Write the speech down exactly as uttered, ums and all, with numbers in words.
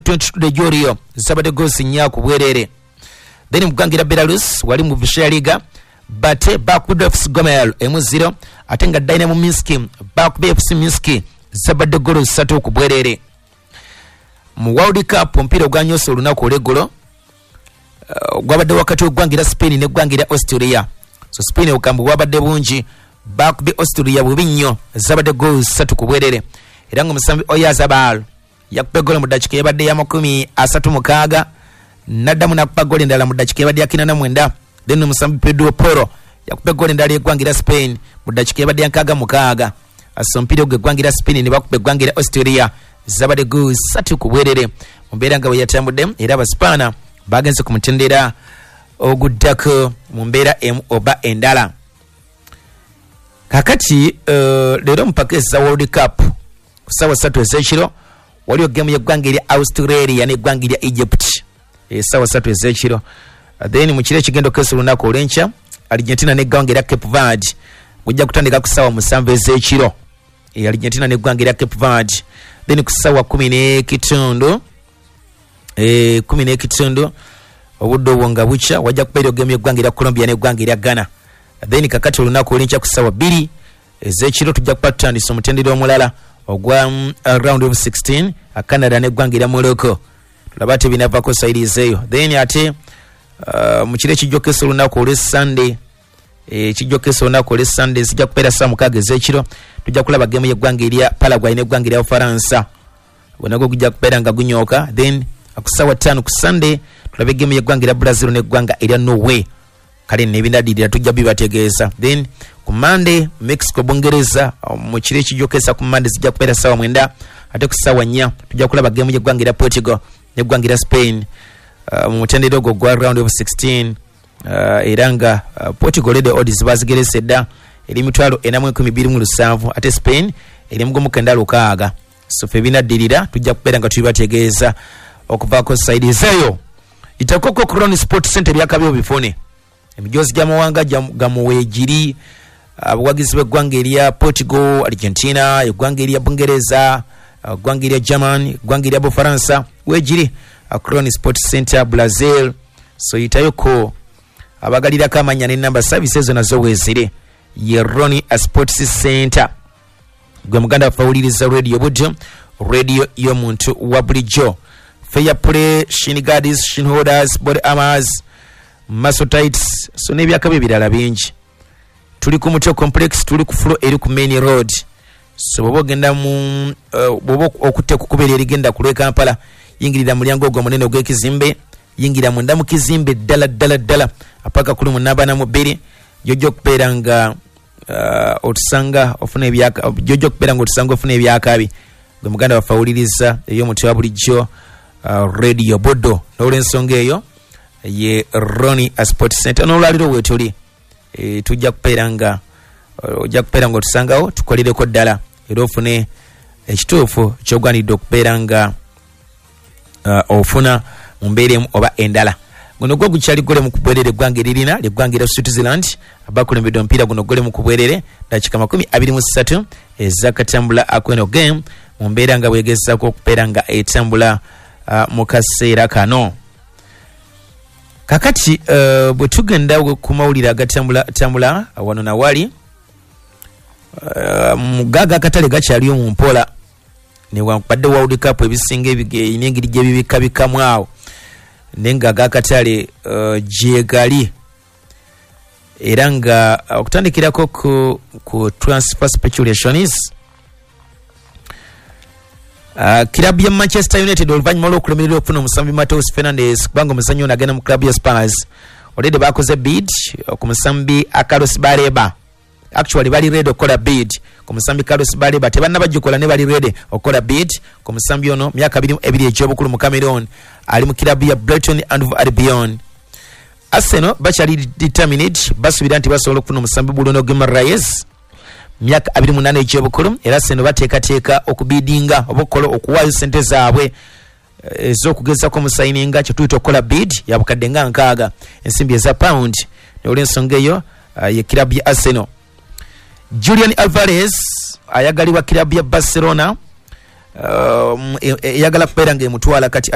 twenty-two de Julio zabadde goals nnya ku bwerere. Then mugwangira Belarus wali mu Vishaya Liga Bate Baku F C Gomel emu zero ate nga Dynamo Minsk Baku F C Minsk zabadde goals ssatu ku bwerere. Mu World Cup mpira ogwanyose olunaku olw'eggulo uh, gwabadde wakati w'eggwangira Spain n'eggwangira Australia. So Spain obukambu bwabadde bungi bakubi Australia bubi nnyo zabadde goals ssatu ku bwerere. Era ng'omusambi Oyarzabal yakuba ggoolo mu ddakiika ebadde ya makumi asatu mukaaga n'addamu n'akuba ggoolo endala mu ddakiika ebadde ya kina na mwenda. Then omusambi Pedro Porro yakuba ggoolo endala y'eggwangira Spain mu ddakiika ebadde ya nkaaga mukaaga. So mpira ogwo eggwangira Spain ne bakuba eggwangira Australia zabadde goals ssatu ku bwerere. Mu mbeera nga bwe yatambudde era Abaspaana bagenze ku mutendera oguddako mu mbeera emu oba endala. Kakati uh, leero mu package za World Cup kusaawa ssatu ez'ekiro waliwo game y'eggwanga erya Australia n'eggwanga erya Egypt essaawa ssatu ez'ekiro. Uh, then mu kiro ekigenda okkeesa olunaku olw'enkya Argentina n'eggwanga erya Cape Verde gujja kutandika ku ssaawa musanvu ez'ekiro. E Argentina n'eggwanga erya Cape Verde. Then ku ssaawa kumi n'ekitundu eh kumi n'ekitundu obudde obwo nga bukya wajja kubeera game y'eggwanga erya Colombia n'eggwanga erya Ghana. Then kakati olunaku olw'enkya ku ssaawa bbiri ez'ekiro tujja kuba tutandisa omutendera omulala ogwa um, round of sixteen Canada n'eggwanga erya Morocco. Tulaba ate binavako sayiriza eyo. Then ate uh, mu kiro ekijja okkeesa olunaku olw'e Sunday ekijja okkeesa olunaku olw'e Sunday zijja kubeera ssaawa mukaaga ez'ekiro tujja kulaba game y'eggwanga erya Paraguay n'eggwanga erya Ufaransa bwonagwo gujja kubeera nga gunyooka. Then ku ssaawa ttaano ku Sunday tulabe game y'eggwanga erya Brazil n'eggwanga erya Norway. Kale n'ebinaddirira tujja bibategeeza. Then ku Monday Mexico Bungereza mu kiro ekijokesa ku Monday zijja kubeera ssaawa mwenda ate ku ssaawa nnya tujja kulaba game y'eggwanga erya Portugal n'eggwanga erya Spain uh, mu mutendera ogwo gwa round of sixteen uh, era nga uh, Portugal red odds bazigerese dda eri mitwalo ena mu enkumi bbiri mu lusanvu ate Spain eri mu mukenda lukaaga. So fe binaddirira tujja kubeera nga tubibategeeza okuvaako saidi zeyo itakoko Crown Sport Center byakabyo bifone emijozi gy'amawanga gamuweegiri abawagizi b'eggwanga erya Portugal, Argentina, eggwanga erya Bungereza, eggwanga erya German, eggwanga erya Bufaransa weegiri Crown Sport Center Brazil. So yitayoko abagalirako amanya n'ennamba services zonna zo weezire ye Roni Sports Center. Gwe muganda wafawuliriza radio budde radio y'omuntu wa bulijjo. Fair play, shin guards, shin holders, body armors, muscle tights, so n'ebyaka ebirala bingi. Tuli ku Mutyo complex, tuli ku floor eri ku main road. So bobo genda mu uh, bobo okutte kukubera erigenda ku Kampala yingirira mulyango gwa munene ogw'ekizimbe yingira munda mu kizimbe ddala ddala ddala apaka kuli munaba na mubiri jojo kubeera nga uh, otusanga ofuna ebyaka jojo kubeera nga otusanga ofuna ebyakabi gwe muganda wafawuliriza ey'omuti wa bulijjo uh, radio bodo n'olw'ensonga eyo ye Roni Sport Center n'olwaliro weetuli e, tujja kubeera nga ojja kubeera nga otusangawo tukolereko ddala era ofune ekituufu ky'ogwanidde okubeera nga uh, ofuna mu mbeera emu oba endala. Guno gwo gukyali gole mu kubwerere eggwanga eririna ly'eggwanga erya Switzerland abakulembedde omupiira guno gole mu kubwerere dakiika makumi abiri mu ssatu ez'akatambula akweno game mu mbeera nga bwegezaako okubeera nga etambula uh, mu kaseera kano. Kakati uh, bwe tugenda ku mawulire agatambula tambula wano na wali uh, mugaga akatale gakyaliyo mu mpola ne wadde World Cup ebisinga ebige n'engeri gye bibikabikamu awo nenga agakatale uh, gyegali era nga okutandikirako ku, ku transfer speculations uh, kilabu ya Manchester United oluvannyuma lw'okulemererwa okufuna omusambi Mateus Fernandes kubanga omuzannyo ono agenda mu kilabu ya Spurs already bakoze bid ku musambi Carlos Baleba. Actually bali ready okola bid ku musambi Carlos Baleba tebannabagikola ne bali ready okola bid ku musambi ono myaka ebiri egy'obukulu mu Cameroon ali mu kilabu ya Brighton and Hove Albion. Arsenal bakyali determined basubira nti basobola okufuna omusambi Bruno Guimaraes myaka abiri mu nane egy'obukulu era Arsenal bateekateeka okubidinga obukola okuwaayo sente zaabwe ez'okugezako mu signinga kye tuyita okukola bid ya bukadde nga nkaaga ensimbi eza pound n'olw'ensonga eyo uh, ye kilabu ya Arsenal. Julian Alvarez ayagalibwa kilabu ya Barcelona eyagala uh, kubeera nga emutwala kati